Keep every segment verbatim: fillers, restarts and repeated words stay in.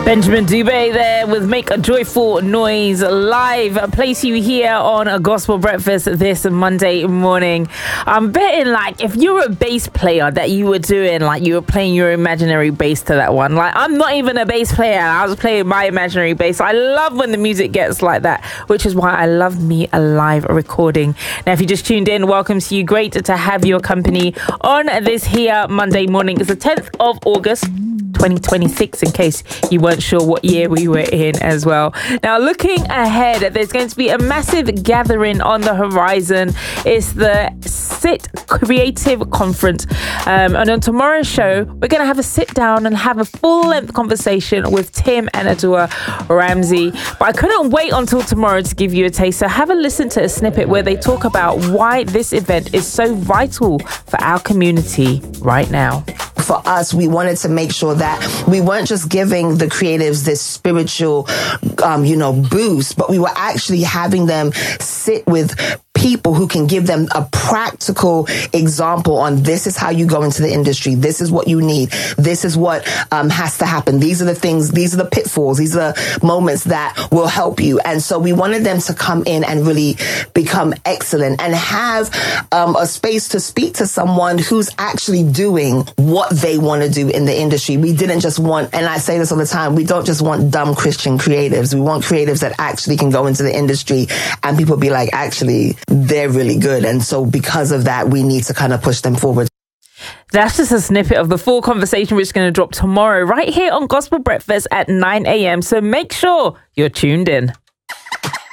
Benjamin Dubé there with Make a Joyful Noise live. I place you here on a Gospel Breakfast this Monday morning. I'm betting like if you're a bass player that you were doing like you were playing your imaginary bass to that one. Like I'm not even a bass player. I was playing my imaginary bass. I love when the music gets like that, which is why I love me a live recording. Now, if you just tuned in, welcome to you. Great to have your company on this here Monday morning. It's the tenth of August. twenty twenty-six, in case you weren't sure what year we were in as well. Now, looking ahead, there's going to be a massive gathering on the horizon. It's the Sit Creative Conference. Um, and on tomorrow's show, we're going to have a sit down and have a full-length conversation with Tim and Adua Ramsey. But I couldn't wait until tomorrow to give you a taste. So have a listen to a snippet where they talk about why this event is so vital for our community right now. For us, we wanted to make sure that we weren't just giving the creatives this spiritual, um, you know, boost, but we were actually having them sit with people who can give them a practical example on this is how you go into the industry. This is what you need. This is what um, has to happen. These are the things, these are the pitfalls. These are the moments that will help you. And so we wanted them to come in and really become excellent and have um, a space to speak to someone who's actually doing what they want to do in the industry. We didn't just want, and I say this all the time, we don't just want dumb Christian creatives. We want creatives that actually can go into the industry and people be like, actually, they're really good. And so because of that, we need to kind of push them forward. That's just a snippet of the full conversation, which is going to drop tomorrow right here on Gospel Breakfast at nine a.m. So make sure you're tuned in.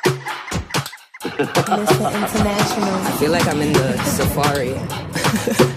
I feel like I'm in the safari.